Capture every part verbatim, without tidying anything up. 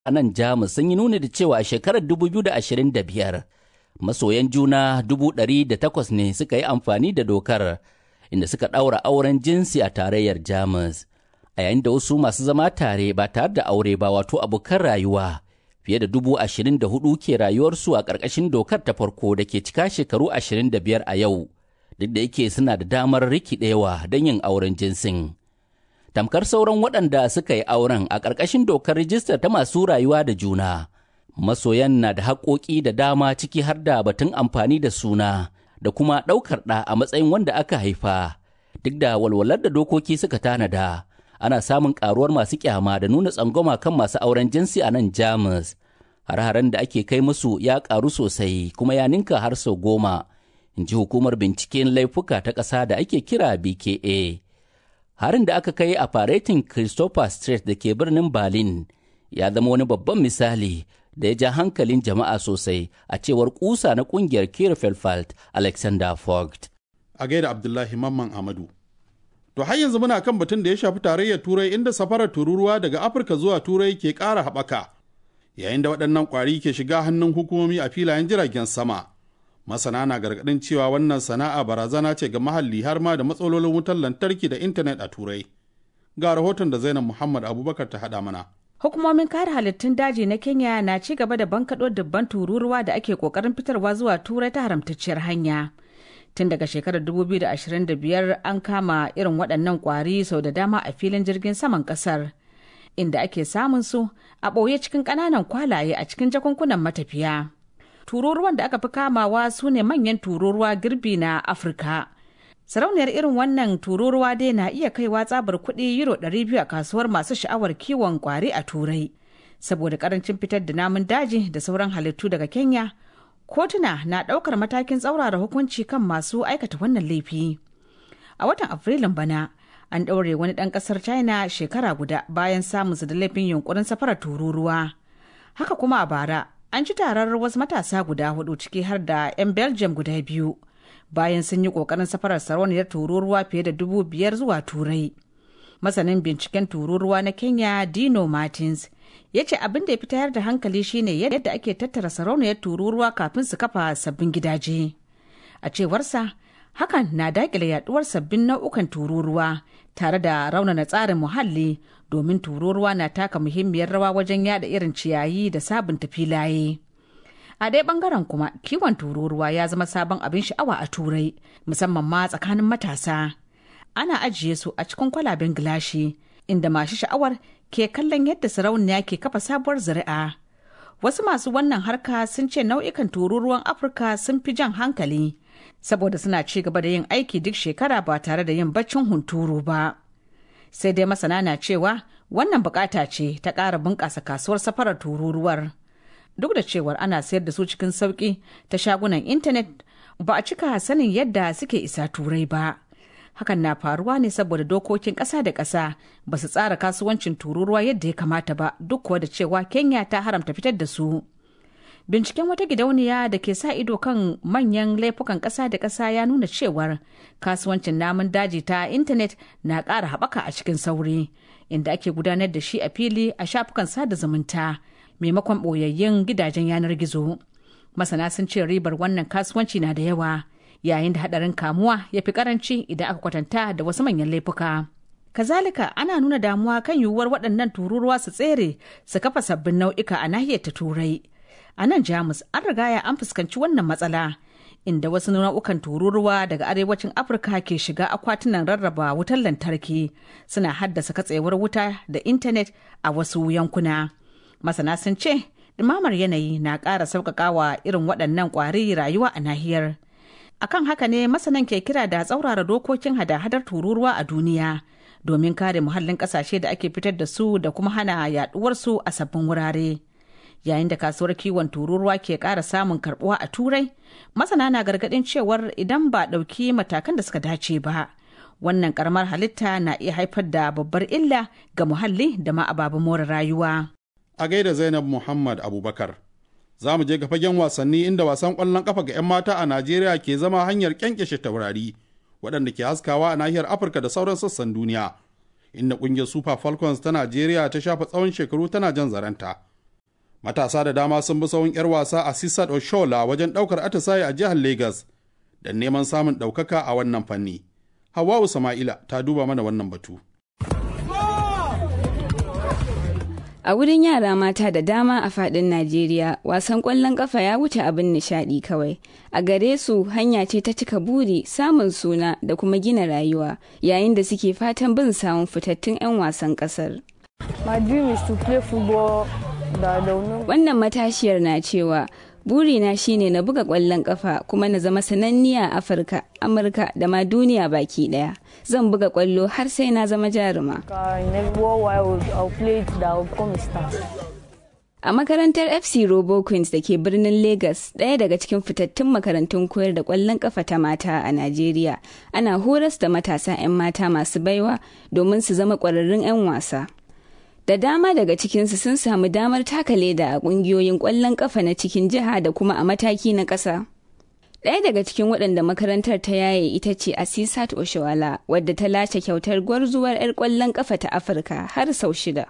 a nan Jamus sun yi nuni da cewa a shekarar dubu biyu da ashirin da biyar masoyan juna dubu ɗari da takwas ne suka yi amfani da dokar inda suka ɗaura auren jinsi a tarayyar Jamus. A yayin da wasu masu zama tare ba tare da aure ba wato abokan rayuwa fiye da dubu ashirin da hudu ke rayuwarsu a ƙarƙashin dokar ta farko da ke cika shekaru ashirin da biyar a yau, duk da yake suna da damar rikidewa don yin auren jinsin. Tamkar sauran waɗanda suka yi auren a ƙarƙashin dokar rijistar ta masu rayuwa da juna, masoyan na da haƙoƙi da dama ciki har da batun amfani da suna da kuma ɗaukar ɗa a matsayin wanda aka haifa. Duk da walwalar da dokoki suka tanada, ana samun ƙaruwar masu ƙyama da nuna tsangwama kan masu auren jinsi a nan Jamus. Har-haren da ake kai musu ya ƙaru sosai kuma ya ninka har sau goma, in ji hukumar binciken laifuka ta ƙasa da ake kira B K A. Harin da aka kai a faretin Christopher Street da ke birnin Berlin ya zama wani babban misali da ya ja hankalin jama'a sosai, a cewar kusa na ƙungiyar Kirfelfalt Alexander Vogt. A gaida Abdullahi Mamman Amadu. To har yanzu muna kan batun da ya shafi tarayyar Turai, inda safarar tururuwa daga Afirka zuwa Turai ke ƙara haɓaka, yayin da waɗannan ƙwari ke shiga hannun hukumomi a filayen jiragen sama. Masana na gargaɗin cewa wannan sana'a barazana ce ga muhalli har ma da matsalolin wutar lantarki da intanet a Turai. Ga rahoton da Zainab Muhammad Abubakar ta haɗa mana. Hukumomin kare halittun daji na Kenya na ci gaba da bankaɗo dubban tururuwa da ake ƙoƙarin fitarwa zuwa Turai ta haramtacciyar hanya. Tun daga shekarar dubu biyu da ashirin da biyar an kama irin waɗannan ƙwari sau da dama a filin jirgin saman ƙasar, inda ake samun su a ɓoye cikin ƙananan kwalaye a cikin jakunkunan matafiya. Tururuwan da aka fi kamawa su ne manyan tururuwa girbi na Afirka. Sarauniyar irin wannan tururuwa dai na iya kaiwa tsabar kuɗi euro ɗari biyu a kasuwar masu sha'awar kiwon ƙwari a Turai. Saboda ƙarancin fitar da namun daji da sauran halittu daga Kenya, kotuna na ɗaukar matakin tsaurara hukunci kan masu aikata wannan laifi. A watan Afrilun bana, an ɗaure wani ɗan ƙasar China shekara guda bayan samun su da laifin yunkurin safarar tururuwa. Haka kuma a bara, an ci tarar wasu matasa guda hudu ciki har da 'yan Belgium guda biyu, bayan sun yi ƙoƙarin safarar sarauniyar tururuwa fiye da dubu biyar zuwa Turai. Masanin binciken tururuwa na Kenya Dino Martins ya ce abin da ya fi tayar da hankali shine yadda ake tattara sarauniyar tururuwa kafin su kafa sabbin gidaje. A cewarsa, hakan na daƙile yaduwar sabbin nau'ukan tururuwa tare da raunana tsarin muhalli, domin tururuwa na taka muhimmiyar rawa wajen yada irin ciyayi da sabunta filaye. A dai bangaren kuma, kiwon tururuwa ya zama sabon abin sha'awa a Turai, musamman ma tsakanin matasa. Ana ajiye su a cikin kwalaben gilashi, inda masu sha'awar ke kallon yadda sarauniya ke kafa sabuwar zuri'a. Wasu masu wannan harka sun ce nau'ikan tururuwan Afirka sun fi jan hankali, saboda suna ci gaba da yin aiki duk shekara ba tare da yin baccin hunturu ba. Sai dai masana na cewa wannan bukata ce ta ƙara bunƙasa kasuwar safarar tururuwar. Duk da cewar ana sayar da su cikin sauƙi ta shagunan intanet, ba a cika sanin yadda suke isa Turai ba. Hakan na faruwa ne saboda dokokin ƙasa da ƙasa ba su tsara kasuwancin tururuwa yadda ya kamata ba, duk kuwa da cewa Kenya ta haramta fitar da su. Binciken wata gidauniya da ke sa ido kan manyan laifukan ƙasa da ƙasa ya nuna cewar kasuwancin namun daji ta intanet na ƙara haɓaka a cikin sauri, inda ake gudanar da shi a fili a shafukan sada zumunta maimakon ɓoyayyun gidajen yanar gizo. Masana sun ce ribar wannan kasuwanci na da yawa, yayin da haɗarin kamuwa ya fi ƙaranci idan aka kwatanta da wasu manyan laifuka. Kazalika ana nuna damuwa kan yiwuwar waɗannan tururuwa su tsere su kafa sabbin nau'ika a nahiyar ta Turai. A nan Jamus an rigaya an fuskanci wannan matsala, inda wasu nau'ukan tururuwa daga arewacin Afirka ke shiga akwatunan rarraba wutar lantarki, suna haddasa katsewar wuta da intanet a wasu yankuna. Masana sun ce ɗumamar yanayi na ƙara sauƙaƙawa irin waɗannan ƙwari rayuwa a nahiyar. Akan haka ne masanan ke kira da tsaurara dokokin hada-hadar tururuwa a duniya, domin kare muhallin ƙasashe da ake fitar da su da kuma hana yaɗuwarsu a sabbin wurare. Yayin da kasuwar kiwon tururuwa ke ƙara samun karɓuwa a Turai, masana na gargaɗin cewar idan ba ɗauki matakan da suka dace ba, wannan ƙaramar halitta na iya haifar da babbar illa ga muhalli da ma ababen more rayuwa. A gaida Zainab Muhammad Abubakar. Za mu je ga fagen wasanni, inda wasan ƙwallon ƙafa ga 'yan mata a Najeriya ke zama hanyar ƙyanƙyashe taurari waɗanda ke haskawa a nahiyar Afirka da sauran sassan duniya, inda ƙungiyar Super Falcons ta Najeriya ta shafa tsawon shekaru tana jan zaranta. Matasa da dama sun bi sahun 'yar wasa Asisat Oshola wajen ɗaukar atisaye a jihar Legas don neman samun ɗaukaka a wannan fanni. Hawwa'u Sama'ila ta duba mana wannan batu. A wurin yara mata da dama a faɗin Najeriya, wasan ƙwallon ƙafa ya wuce abin nishaɗi kawai. A gare su hanya ce ta cika buri, samun suna da kuma gina rayuwa, yayin da suke fatan bin sawun fitattun 'yan wasan ƙasar. My dream is to play football. Wannan matashiyar na cewa, burina shine na buga ƙwallon ƙafa kuma na zama sananniya a Afirka, Amurka da ma duniya baki ɗaya. Zan buga ƙwallo har sai na zama jaruma. A makarantar F C Robo Queens da ke birnin Lagos, ɗaya daga cikin fitattun makarantun koyar da ƙwallon ƙafa ta mata a Najeriya, ana horas da matasa 'yan mata masu baiwa domin su zama ƙwararrun 'yan wasa. Da dama daga cikinsu sun samu damar taka leda a ƙungiyoyin ƙwallon ƙafa na cikin jiha da kuma a mataki na ƙasa. Ɗaya daga cikin waɗanda makarantar ta yaye ita ce Asisat Oshoala, wadda ta lashe kyautar gwarzuwar 'yar ƙwallon ƙafa ta Afirka har sau shida.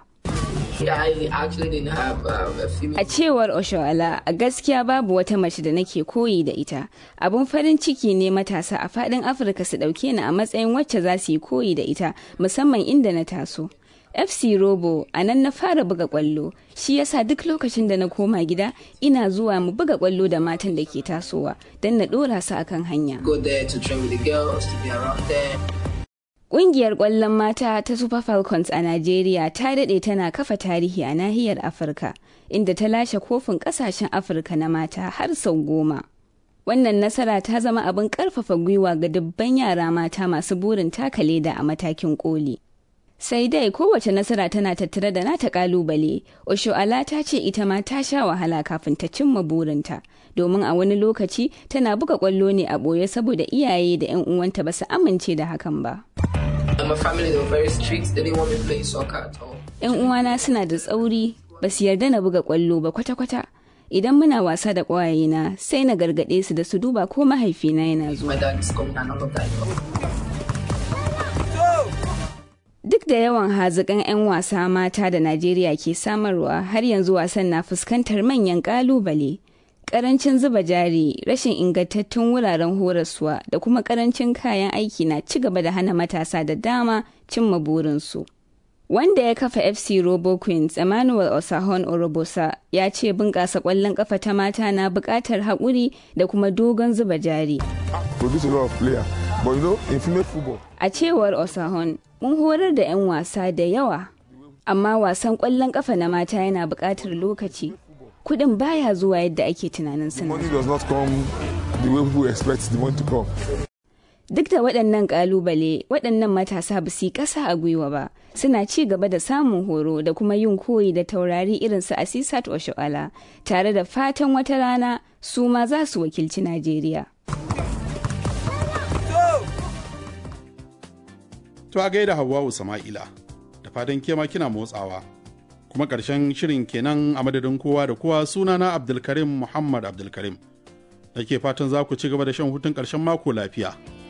A cewar Oshoala, a gaskiya babu wata mace da nake koyi da ita. Abun farin ciki ne matasa a faɗin Afirka su ɗauke ni a matsayin wacce za su yi koyi da ita, musamman inda na taso. F C Robo a nan na fara buga ƙwallo, shi yasa duk lokacin da na koma gida ina zuwa mu buga ƙwallo da matan da ke tasowa don na ɗora su akan hanya. Ƙungiyar ƙwallon mata ta Super Falcons a Najeriya ta daɗe tana kafa tarihi a nahiyar Afirka, inda ta lashe kofin ƙasashen Afirka na mata har sau goma. Wannan nasara ta zama abin ƙarfafa gwiwa ga dubban yara mata masu burin taka leda a matakin ƙoli. Sai dai kowace nasara tana tattare da nata kalubale. Oshoala ta ce ita ma ta sha wahala kafin ta cimma burinta, domin a wani lokaci tana buga kwallo ne a boye saboda iyaye da 'yan uwanta ba su amince da hakan ba. 'Yan uwana suna da tsauri, ba su yarda na buga kwallo ba kwata-kwata. Idan muna wasa da ƙwayena sai na gargaɗe su da su duba ko mahaifina yana zuwa. Duk da yawan haziƙan 'yan wasa mata da Najeriya ke samarwa, har yanzu wasan na fuskantar manyan ƙalubale. Ƙarancin zuba jari, rashin ingantattun wuraren horaswa da kuma ƙarancin kayan aiki na ci gaba da hana matasa da dama cimma burinsu. Wanda ya kafa F C Robo Queens, Emmanuel Osahon Orobosa, ya ce bunƙasa ƙwallon ƙafa ta mata na buƙatar haƙuri da kuma dogon zuba jari. A cewar Osahon, mun horar da 'yan wasa da yawa, amma wasan ƙwallon ƙafa na mata yana buƙatar lokaci. Kuɗin baya zuwa yadda ake tunanin suna. Duk da waɗannan ƙalubale, waɗannan matasa ba su yi ƙasa a gwiwa ba, suna ci gaba da samun horo da kuma yin koyi da taurari irin su Asisat Oshoala, tare da fatan wata rana su ma za su wakilci Najeriya. To a gaida Hawwa'u Sama'ila, da fatan kema kina motsawa. Kuma ƙarshen shirin kenan a madadin kowa da kowa, sunana Abdulkarim Muhammad Abdulkarim. Nake fatan za ku ci gaba da shan hutun ƙarshen mako lafiya.